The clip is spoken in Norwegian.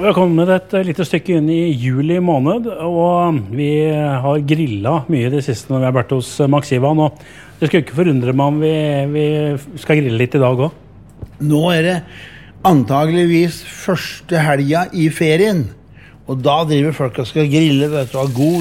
vi har kommet et lite stykke inn i juli måned, og vi har grillet mye det siste når vi har vært hos Max Ivan, og det skal ikke forundre meg om vi skal grille litt i dag også. Nå det antageligvis første helga i ferien, og da driver folk og skal grille, vet du, ha god